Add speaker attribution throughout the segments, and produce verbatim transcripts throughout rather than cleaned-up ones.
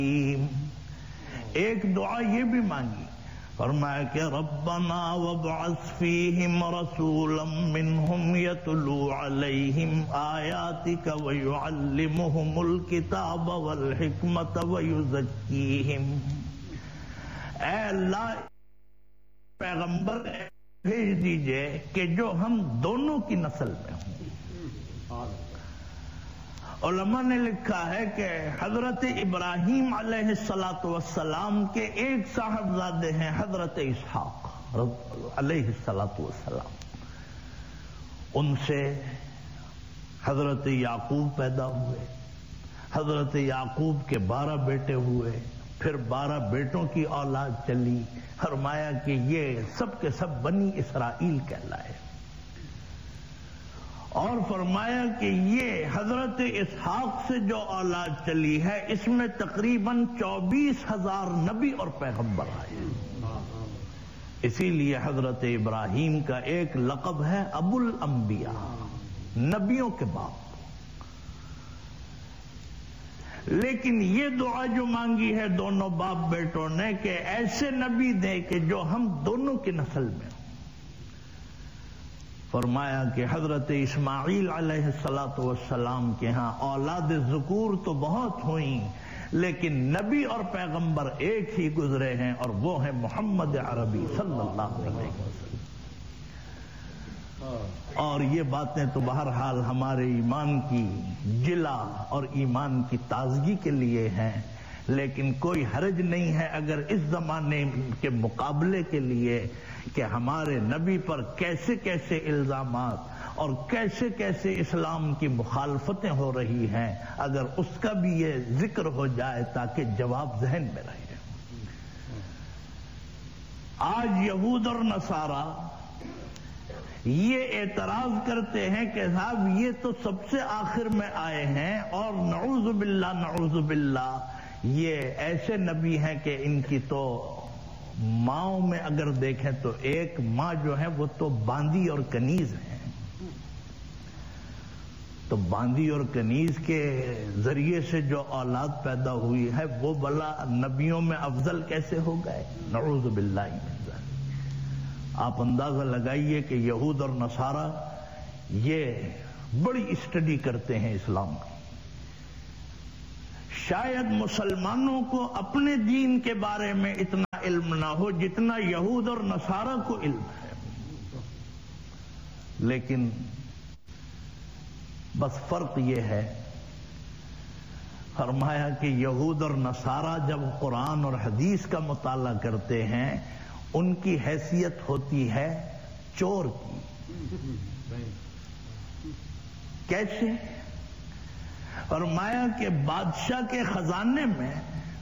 Speaker 1: ایک دعا یہ بھی مانگی، فرمایا کہ ربنا وابعث فیہم رسولا منہم یتلو علیہم آیاتک ویعلمہم الکتاب والحکمت ویزکیہم۔ اے اللہ پیغمبر بھیج دیجئے کہ جو ہم دونوں کی نسل میں ہوں۔ علماء نے لکھا ہے کہ حضرت ابراہیم علیہ الصلاۃ والسلام کے ایک صاحبزادے ہیں حضرت اسحاق علیہ الصلاۃ والسلام، ان سے حضرت یعقوب پیدا ہوئے، حضرت یعقوب کے بارہ بیٹے ہوئے، پھر بارہ بیٹوں کی اولاد چلی، فرمایا کہ یہ سب کے سب بنی اسرائیل کہلائے، اور فرمایا کہ یہ حضرت اسحاق سے جو اولاد چلی ہے اس میں تقریباً چوبیس ہزار نبی اور پیغمبر آئے، اسی لیے حضرت ابراہیم کا ایک لقب ہے ابو الانبیاء، نبیوں کے باپ۔ لیکن یہ دعا جو مانگی ہے دونوں باپ بیٹوں نے کہ ایسے نبی دے کہ جو ہم دونوں کی نسل میں ہوں۔ فرمایا کہ حضرت اسماعیل علیہ الصلاۃ والسلام کے ہاں اولاد ذکور تو بہت ہوئیں، لیکن نبی اور پیغمبر ایک ہی گزرے ہیں، اور وہ ہیں محمد عربی صلی اللہ علیہ وسلم۔ اور یہ باتیں تو بہرحال ہمارے ایمان کی جلا اور ایمان کی تازگی کے لیے ہیں، لیکن کوئی حرج نہیں ہے اگر اس زمانے کے مقابلے کے لیے کہ ہمارے نبی پر کیسے کیسے الزامات اور کیسے کیسے اسلام کی مخالفتیں ہو رہی ہیں، اگر اس کا بھی یہ ذکر ہو جائے تاکہ جواب ذہن میں رہے۔ آج یہود اور نصارہ یہ اعتراض کرتے ہیں کہ صاحب یہ تو سب سے آخر میں آئے ہیں، اور نعوذ باللہ نعوذ باللہ یہ ایسے نبی ہیں کہ ان کی تو ماؤں میں اگر دیکھیں تو ایک ماں جو ہے وہ تو باندی اور کنیز ہیں، تو باندی اور کنیز کے ذریعے سے جو اولاد پیدا ہوئی ہے وہ بلا نبیوں میں افضل کیسے ہو گئے؟ نعوذ باللہ من ذالک۔ آپ اندازہ لگائیے کہ یہود اور نصارہ یہ بڑی اسٹڈی کرتے ہیں اسلام کی، شاید مسلمانوں کو اپنے دین کے بارے میں اتنا علم نہ ہو جتنا یہود اور نصارہ کو علم ہے، لیکن بس فرق یہ ہے، فرمایا کہ یہود اور نصارہ جب قرآن اور حدیث کا مطالعہ کرتے ہیں ان کی حیثیت ہوتی ہے چور کی۔ کیسے؟ فرمایا کہ بادشاہ کے خزانے میں،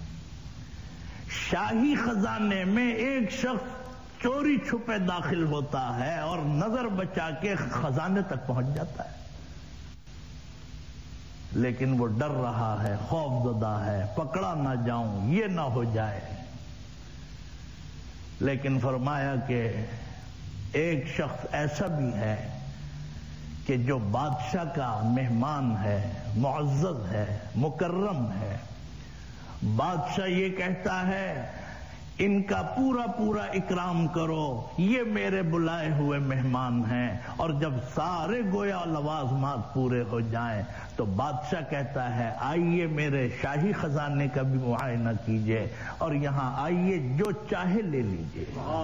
Speaker 1: شاہی خزانے میں ایک شخص چوری چھپے داخل ہوتا ہے اور نظر بچا کے خزانے تک پہنچ جاتا ہے، لیکن وہ ڈر رہا ہے، خوف زدہ ہے، پکڑا نہ جاؤں، یہ نہ ہو جائے۔ لیکن فرمایا کہ ایک شخص ایسا بھی ہے کہ جو بادشاہ کا مہمان ہے، معزز ہے، مکرم ہے، بادشاہ یہ کہتا ہے ان کا پورا پورا اکرام کرو، یہ میرے بلائے ہوئے مہمان ہیں، اور جب سارے گویا لوازمات پورے ہو جائیں تو بادشاہ کہتا ہے آئیے میرے شاہی خزانے کا بھی معائنہ کیجئے، اور یہاں آئیے جو چاہے لے لیجئے۔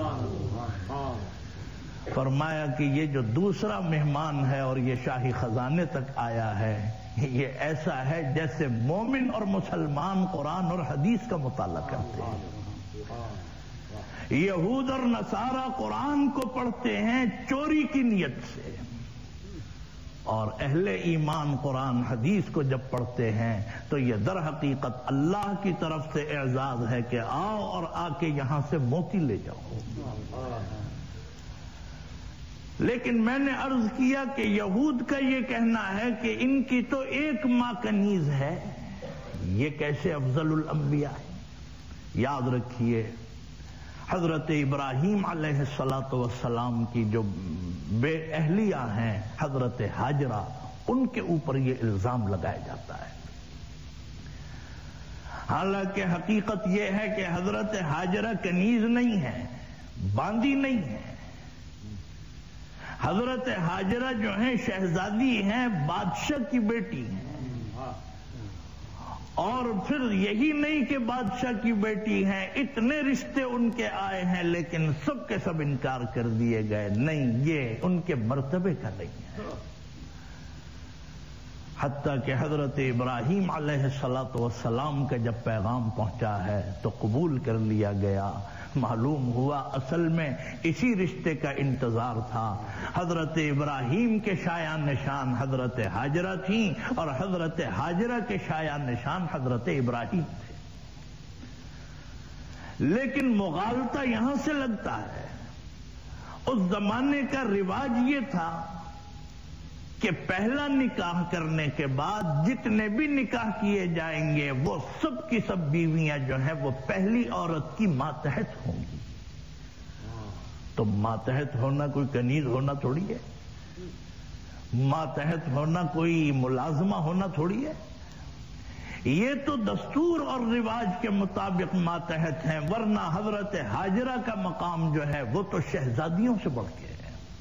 Speaker 1: فرمایا کہ یہ جو دوسرا مہمان ہے اور یہ شاہی خزانے تک آیا ہے، یہ ایسا ہے جیسے مومن اور مسلمان قرآن اور حدیث کا مطالعہ کرتے ہیں۔ یہود اور نصارہ قرآن کو پڑھتے ہیں چوری کی نیت سے، اور اہل ایمان قرآن حدیث کو جب پڑھتے ہیں تو یہ در حقیقت اللہ کی طرف سے اعزاز ہے کہ آؤ اور آ کے یہاں سے موتی لے جاؤ۔ لیکن میں نے عرض کیا کہ یہود کا یہ کہنا ہے کہ ان کی تو ایک ماں کنیز ہے، یہ کیسے افضل الانبیاء ہے؟ یاد رکھیے حضرت ابراہیم علیہ الصلاۃ والسلام کی جو بے اہلیہ ہیں حضرت ہاجرہ، ان کے اوپر یہ الزام لگایا جاتا ہے۔ حالانکہ حقیقت یہ ہے کہ حضرت ہاجرہ کنیز نہیں ہے، باندی نہیں ہے. حضرت ہاجرہ جو ہیں شہزادی ہیں، بادشاہ کی بیٹی ہیں. اور پھر یہی نہیں کہ بادشاہ کی بیٹی ہیں، اتنے رشتے ان کے آئے ہیں لیکن سب کے سب انکار کر دیے گئے. نہیں، یہ ان کے مرتبے کا نہیں ہے. حتیٰ کہ حضرت ابراہیم علیہ الصلاۃ والسلام کا جب پیغام پہنچا ہے تو قبول کر لیا گیا. معلوم ہوا اصل میں اسی رشتے کا انتظار تھا. حضرت ابراہیم کے شایان نشان حضرت ہاجرہ تھیں اور حضرت ہاجرہ کے شایان نشان حضرت ابراہیم تھے. لیکن مغالطہ یہاں سے لگتا ہے. اس زمانے کا رواج یہ تھا کہ پہلا نکاح کرنے کے بعد جتنے بھی نکاح کیے جائیں گے وہ سب کی سب بیویاں جو ہیں وہ پہلی عورت کی ماتحت ہوں گی. تو ماتحت ہونا کوئی کنیز ہونا تھوڑی ہے، ماتحت ہونا کوئی ملازمہ ہونا تھوڑی ہے. یہ تو دستور اور رواج کے مطابق ماتحت ہیں، ورنہ حضرت ہاجرہ کا مقام جو ہے وہ تو شہزادیوں سے بڑھ کے ہے.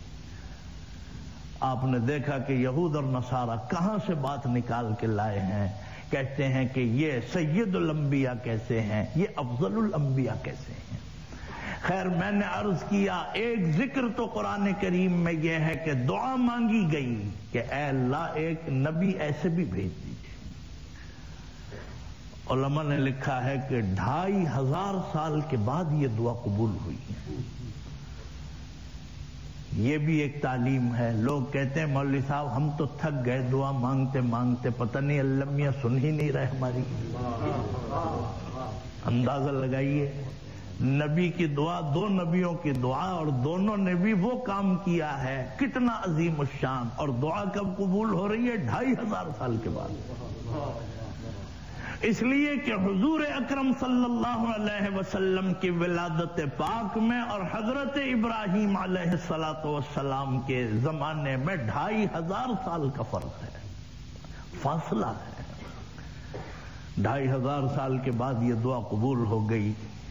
Speaker 1: آپ نے دیکھا کہ یہود اور نصارہ کہاں سے بات نکال کے لائے ہیں. کہتے ہیں کہ یہ سید الانبیاء کیسے ہیں، یہ افضل الانبیاء کیسے ہیں. خیر، میں نے عرض کیا ایک ذکر تو قرآن کریم میں یہ ہے کہ دعا مانگی گئی کہ اے اللہ ایک نبی ایسے بھی بھیج دیجیے. علماء نے لکھا ہے کہ ڈھائی ہزار سال کے بعد یہ دعا قبول ہوئی ہے. یہ بھی ایک تعلیم ہے. لوگ کہتے ہیں مولوی صاحب ہم تو تھک گئے دعا مانگتے مانگتے، پتہ نہیں اللہ میاں سن ہی نہیں رہے ہماری. اندازہ لگائیے، نبی کی دعا، دو نبیوں کی دعا، اور دونوں نے بھی وہ کام کیا ہے کتنا عظیم الشان. اور دعا کب قبول ہو رہی ہے؟ ڈھائی ہزار سال کے بعد. اس لیے کہ حضور اکرم صلی اللہ علیہ وسلم کی ولادت پاک میں اور حضرت ابراہیم علیہ الصلاۃ والسلام کے زمانے میں ڈھائی ہزار سال کا فرق ہے، فاصلہ ہے. ڈھائی ہزار سال کے بعد یہ دعا قبول ہو گئی.